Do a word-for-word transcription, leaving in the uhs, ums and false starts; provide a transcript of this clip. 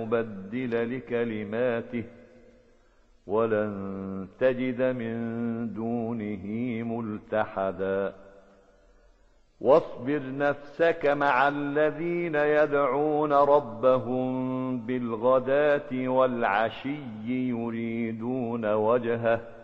مبدل لكلماته ولن تجد من دونه ملتحدا واصبر نفسك مع الذين يدعون ربهم بالغداة والعشي يريدون وجهه